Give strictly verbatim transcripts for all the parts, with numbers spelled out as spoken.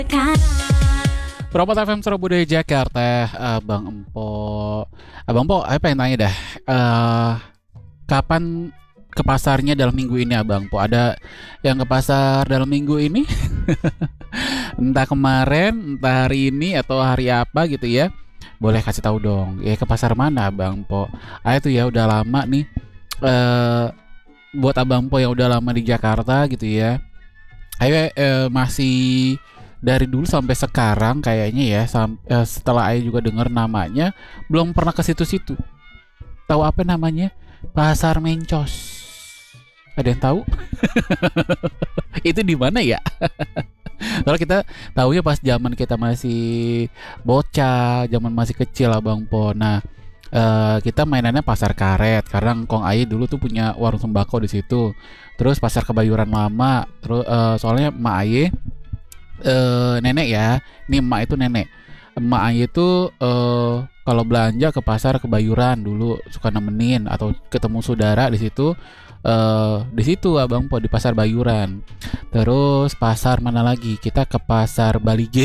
Propot F M Surabaya Jakarta, Abang Empo. Abang Empo, saya pengen tanya dah. eh kapan ke pasarnya dalam minggu ini, Abang Empo? Ada yang ke pasar dalam minggu ini? Entah kemarin, entah hari ini atau hari apa gitu ya. Boleh kasih tahu dong. Ya ke pasar mana, Abang Empo? Ah itu ya udah lama nih. Eh buat Abang Empo yang udah lama di Jakarta gitu ya. Ayo eh, masih dari dulu sampai sekarang kayaknya ya sam- eh, setelah Ayo juga dengar namanya belum pernah ke situ-situ. Tahu apa namanya? Pasar Mencos. Ada yang tahu? Itu di mana ya? Kalau kita tahunya pas zaman kita masih bocah, zaman masih kecil, Abang Po. Nah, eh, kita mainannya pasar karet karena Kong Ayi dulu tuh punya warung sembako di situ. Terus pasar Kebayoran Lama. Terus eh, soalnya Mak Ayi eh, nenek ya. Ini emak itu nenek. Emak Ayi itu eh, kalau belanja ke pasar Kebayoran dulu suka nemenin atau ketemu saudara di situ. Eh di situ Abang Po di pasar Bayuran. Terus pasar mana lagi? Kita ke pasar Balige.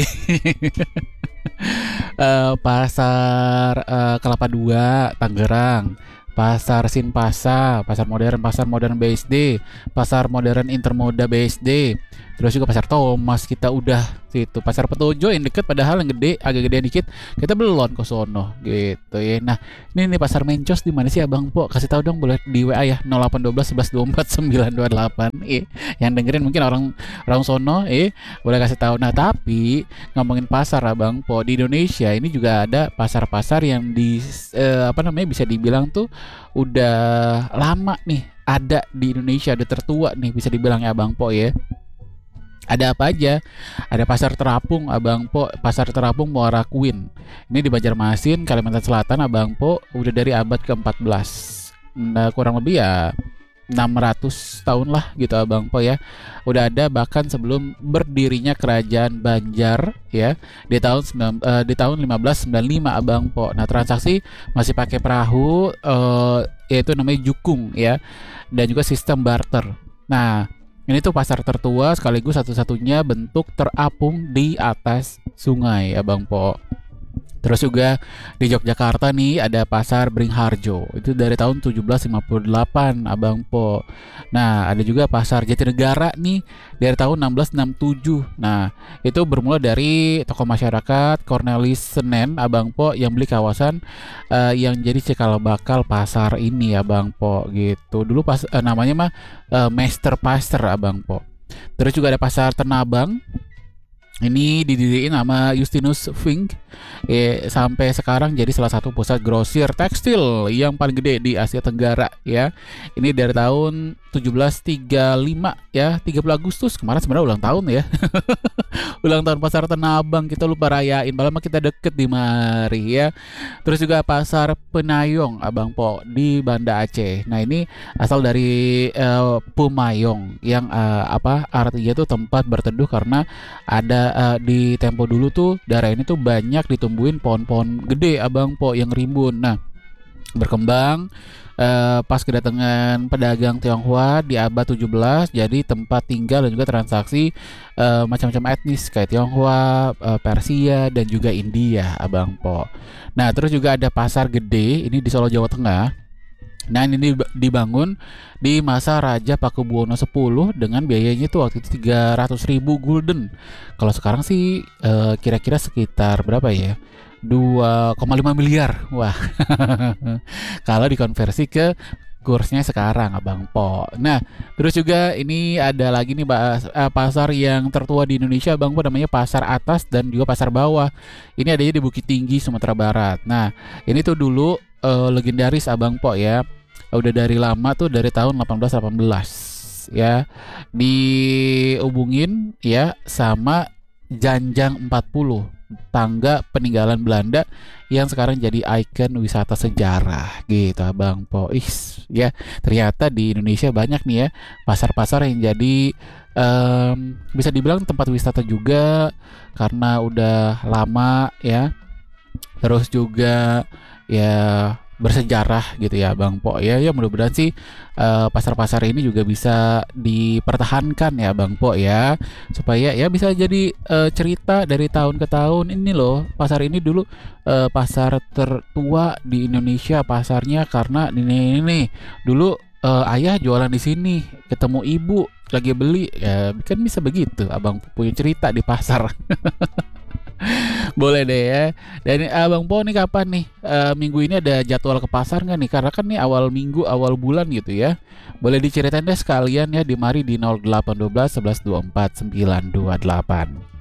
Eh, pasar eh, Kelapa Dua, Tangerang. Pasar Sinpasa, pasar modern, pasar modern B S D, pasar modern Intermoda B S D. Terus juga pasar Thomas kita udah situ. Pasar Petojo yang deket padahal yang gede, agak gedean dikit. Kita belum ke sono gitu ya. Nah, ini nih pasar Mencos di mana sih Abang Po? Kasih tahu dong boleh di W A ya nol delapan satu dua satu satu dua empat sembilan dua delapan. Eh, yang dengerin mungkin orang orang sono eh boleh kasih tahu. Nah, tapi ngomongin pasar Abang Po, di Indonesia ini juga ada pasar-pasar yang di eh, apa namanya bisa dibilang tuh udah lama nih ada di Indonesia, ada tertua nih bisa dibilang ya Abang Po ya. Ada apa aja? Ada pasar terapung Abang Po, pasar terapung Muara Queen. Ini di Banjarmasin, Kalimantan Selatan Abang Po, udah dari abad keempat belas. Nah, kurang lebih ya enam ratus tahun lah gitu Abang Po ya. Udah ada bahkan sebelum berdirinya Kerajaan Banjar ya di tahun sembilan, eh, di tahun lima belas sembilan puluh lima Abang Po. Nah, transaksi masih pakai perahu eh, yaitu namanya jukung ya. Dan juga sistem barter. Nah, ini tuh pasar tertua sekaligus satu-satunya bentuk terapung di atas sungai Abang Po. Terus juga di Yogyakarta nih ada pasar Beringharjo. Itu dari tahun tujuh belas lima puluh delapan Abang Po. Nah, ada juga pasar Jatinegara nih dari tahun enam belas enam puluh tujuh. Nah, itu bermula dari tokoh masyarakat Cornelis Senen Abang Po yang beli kawasan eh, yang jadi cikal bakal pasar ini Abang Po gitu. Dulu pas eh, namanya mah eh, Master Pasar Abang Po. Terus juga ada pasar Tenabang. Ini didirikan sama Justinus Fink eh, sampai sekarang jadi salah satu pusat grosir tekstil yang paling gede di Asia Tenggara ya. Ini dari tahun tujuh belas tiga puluh lima ya, tiga puluh Agustus kemarin sebenarnya ulang tahun ya. Ulang tahun pasar Tanah Abang kita lupa rayain, malah mah kita deket di mari ya. Terus juga pasar Penayong Abang Po di Banda Aceh. Nah, ini asal dari eh, Pumayong yang eh, apa artinya tuh tempat berteduh karena ada uh, di tempo dulu tuh daerah ini tuh banyak ditumbuhin pohon-pohon gede Abang Po yang rimbun. Nah, berkembang uh, pas kedatangan pedagang Tionghoa di abad tujuh belas jadi tempat tinggal dan juga transaksi uh, macam-macam etnis kayak Tionghoa, uh, Persia dan juga India Abang Po. Nah, terus juga ada pasar gede ini di Solo Jawa Tengah. Nah, ini dibangun di masa Raja Pakubuwono X dengan biayanya tuh waktu itu tiga ratus ribu gulden. Kalau sekarang sih eh, kira-kira sekitar berapa ya? dua koma lima miliar. Wah. Kalau dikonversi ke kursnya sekarang Abang Po. Nah, terus juga ini ada lagi nih bahas, eh, pasar yang tertua di Indonesia Abang Po namanya Pasar Atas dan juga Pasar Bawah. Ini adanya di Bukit Tinggi, Sumatera Barat. Nah, ini tuh dulu eh, legendaris Abang Po ya. Udah dari lama tuh dari tahun delapan belas delapan belas ya. Dihubungin ya sama Janjang empat puluh, tangga peninggalan Belanda yang sekarang jadi ikon wisata sejarah gitu Abang Po. Ih, ya ternyata di Indonesia banyak nih ya pasar-pasar yang jadi em, bisa dibilang tempat wisata juga karena udah lama ya. Terus juga ya bersejarah gitu ya Bang Po ya. Ya mudah-mudahan sih eh, pasar-pasar ini juga bisa dipertahankan ya Bang Po ya, supaya ya bisa jadi eh, cerita dari tahun ke tahun. Ini loh pasar ini dulu eh, pasar tertua di Indonesia pasarnya, karena ini ini dulu eh, ayah jualan di sini, ketemu ibu lagi beli ya, kan bisa begitu abang punya cerita di pasar. Boleh deh ya. Dan abang Po nih kapan nih eh, minggu ini ada jadwal ke pasar nggak nih, karena kan nih awal minggu awal bulan gitu ya. Boleh diceritain deh sekalian ya, di mari di nol delapan satu dua sebelas dua puluh empat sembilan dua delapan.